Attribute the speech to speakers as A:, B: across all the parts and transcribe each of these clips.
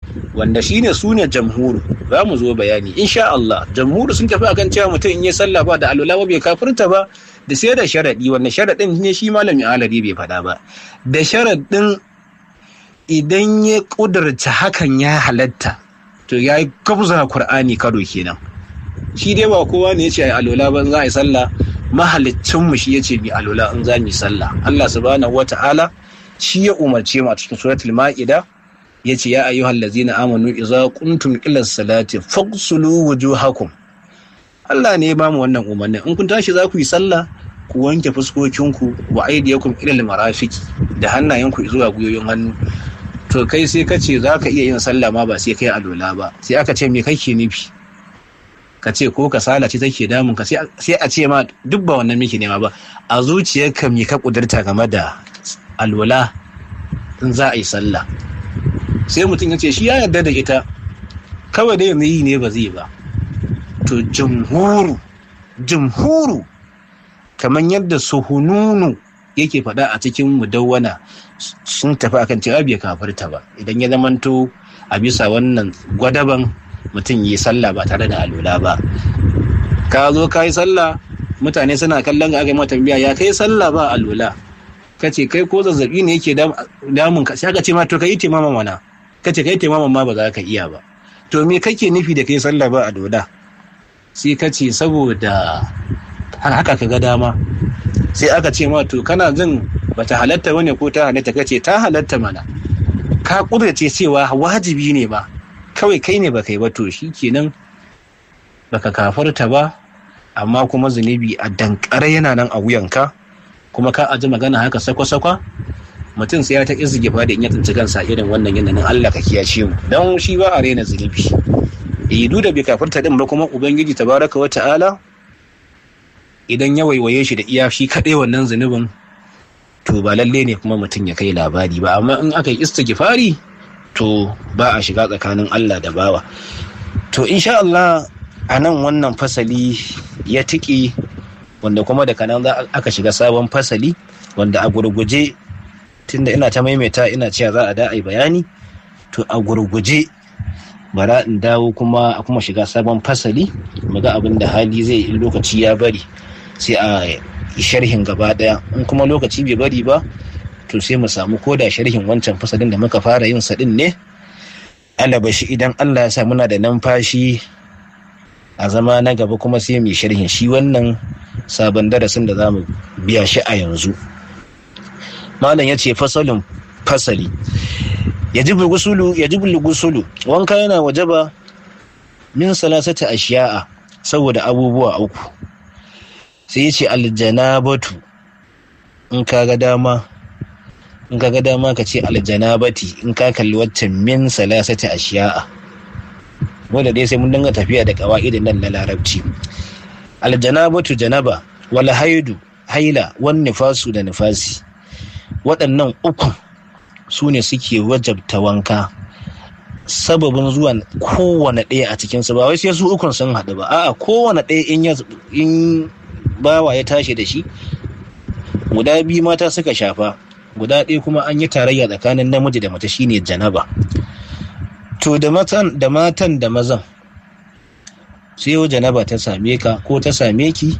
A: wanda shine sune jamhuru. Za mu zo bayani insha Allah. Jamhuru sun tafi akan cewa mutum in yi sallah ba da alwala ba bai kafirta ba, da sai da sharadi. Wannan sharadin ne shi malami alari bai faɗa ba. Da sharadin idan ya kudurta hakan ya halatta, to ya yi kafza Qur'ani karo kenan. Shi dai ba kowa ne ya ce ai alwala ba za a yi sallah, mahalicin mu shi ya ce bi alwala in za mu yi sallah. Allah subhanahu wata'ala shi ya umarce mu a cikin suratul Ma'ida, yace ya ayyuhal ladzina amanu idza qumtum ila salati faghsulu wujuhakum. Allah ne ya ba mu wannan umarnin. In kun tashi za ku yi sallah, ku wanke fuskokinku wa aydiyakum ila al-marafiqi, da hannayenku zuwa guyoyin hannu. To kai sai ka ce za ka iya yin sallah ma ba sai kai alola ba. Sai aka ce me kake nufi? Ka ce ko kasala ce take damun ka, sai a ce ma duk ba wannan miki nema ba. A zuciyarka me ka kudurta game da alwala in za a yi sallah? Sai mutum ya ce shi ya yarda da ita, kawai dai yanzu yi ne ba zai ba. To jumhuru kamar yadda Suhununu yake faɗa a cikin Mudawwana, sun tafi akan cewa bai kafirta ba idan ya zamanto a bisa wannan gwadaban mutum yi sallah ba tare da alwala ba. Ka zo ka yi sallah, mutane suna kallon ga mata tambaya ya kai sallah ba alwala, kace kai ko zazzabi ne yake damun ka, sai aka ce ma to kai timama mana, kace kai timama ma ba za ka iya ba. To me kake nufi da kai sallah ba alwala? Sai kace saboda har haka ka ga dama. Sai aka ce ma to kana jin bata halatta bane ko ta halatta? Kace ta halatta mana. Ka kudurce cewa wajibi ne ba, kawai kai ne baka yi ba, to shikenan baka kafarta ba, amma kuma zunubi a dankare yana nan a wuyanka, kuma ka aji magana haka sakwa-sakwa. Mutum sai ya ta izgifa da in ya tsinci kansa irin wannan yanayin. Allah ka kiyace mu, dan shi ba a rena zunubi. Duk da bai kafarta din ba, kuma ubangiji tabaraka wa ta'ala idan ya waiwaye shi da iya shi kaɗai wannan zunubin, to ba lalle ne kuma mutum ya kai labari ba. Amma in aka yi istighfari, to ba a shiga tsakanin Allah da bawa. To insha Allah a nan wannan fasali ya tiki, wanda kuma daga nan aka shiga sabon fasali, wanda a gurguje, tunda ina ta maimaita ina cewa za a da ai bayani, to a gurguje bara in dawo kuma a kuma shiga sabon fasali, mu ga abin da hali zai yi lokaci ya bari, sai a sharhin gaba daya. In kuma lokaci bai bari ba, to sai mu samu koda sharhin wancan fasalin da muka fara yin sa din ne. Alabashi idan Allah ya sa muna da numfashi a zama na gaba, kuma sai mu sharhin shi wannan sabon darasin da zamu biya shi a yanzu. Malam yace fasali yajibu gusulu, wanka yana wajaba min salasati ashiya'a, saboda abubuwa uku. Sai yace aljanabatu, in kaga dama ka ce aljanabati, in ka kalli waccan min salasati ashiya'a, wanda dai sai mun dinga tafiya da qawaidin nan na larabci. Aljanabatu janaba, wal haidu haila, wan nifasu da nifasi. Waɗannan uku su ne suke wajabta wanka, sababin zuwan kowane ɗaya a cikinsu. Ba wai sai su ukun sun haɗu ba, a'a kowane ɗaya in bawa ya tashi da shi, guda biyu mata suka shafa, guda ɗaya kuma an yi tarayya tsakanin namiji da mace, shine janaba. To da matan da mazan, sai yau janaba ta same ka ko ta same ki,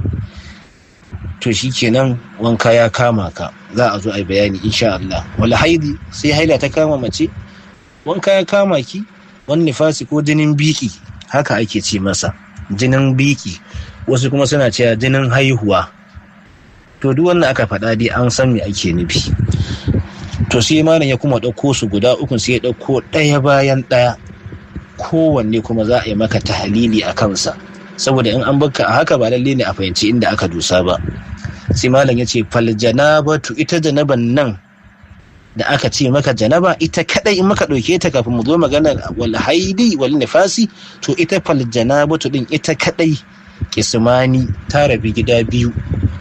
A: to shikenan wanka ya kama ka. Za a zo a yi bayani insha Allah. Wal haidi, sai haila ta kama mace, wanka ya kama ki. Wan nifasi, ko jinin biki, haka ake ce masa, jinin biki. Wasu kuma suna cewa jinin haihuwa. To duk wannan aka faɗa dai an san me ake nufi. To sai malam ya kuma ɗauko su guda uku, sai ya ɗauko ɗaya bayan ɗaya, kowanne kuma za a yi maka tahlili a kansa, saboda in an baka a haka ba lalle ne a fahimci inda aka dosa ba. Sai malam ya ce fal janabatu, ita janaban nan da aka ce maka janaba, ita kadai in maka ɗauke ta kafin mu zo magana wal haidi wal nifasi, to ita fal janabatu din ita kadai kismani, ta rabi gida biyu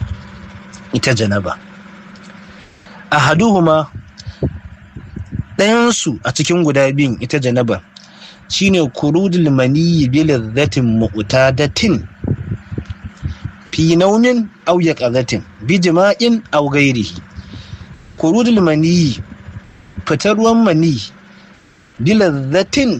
A: ita janaba. Ahaduhuma, ɗayansu a cikin guda biyun ita janaba, shine kurudul maniyyi bi ladhatin mu'tadatin fi naumin aw yaqazatin bi jima'in aw ghairihi. Kurudul maniyyi, fitar ruwan maniyyi bi ladhatin